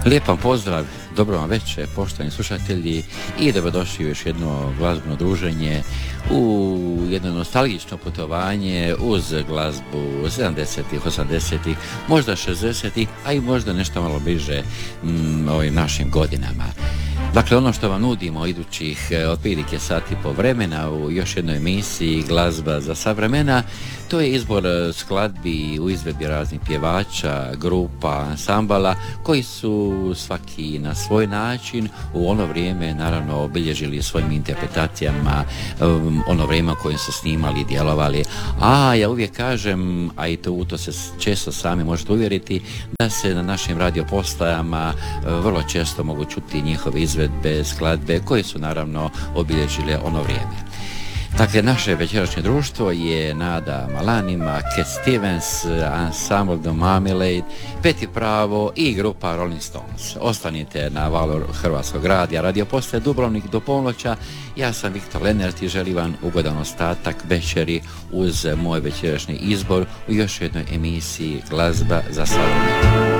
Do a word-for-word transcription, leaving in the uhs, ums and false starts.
Lijep vam pozdrav, dobro vam večer, poštovani slušatelji, i dobrodošli u još jedno glazbeno druženje, u jedno nostalgično putovanje uz glazbu sedamdesetih, osamdesetih, možda šezdesetih, a i možda nešto malo bliže mm, ovim našim godinama. Dakle, ono što vam nudimo idućih otprilike sati po vremena u još jednoj emisiji Glazba za sva vremena, to je izbor skladbi u izvedbi raznih pjevača, grupa, ansambala koji su svaki na svoj način u ono vrijeme naravno obilježili svojim interpretacijama um, ono vrijeme u kojem su snimali i djelovali. A ja uvijek kažem, a i to u to se često sami možete uvjeriti, da se na našim radio postajama vrlo često mogu čuti njihove izvedbe, skladbe koje su naravno obilježile ono vrijeme. Dakle, naše večerašnje društvo je Nada Malanima, Cat Stevens, Ensemble The Marmalade, Peti Pravo i grupa Rolling Stones. Ostanite na valu Hrvatskog radija, radio postaje Dubrovnik do ponoća. Ja sam Viktor Lenart i želim vam ugodan ostatak večeri uz moj večerašnji izbor u još jednoj emisiji Glazba za sva vremena.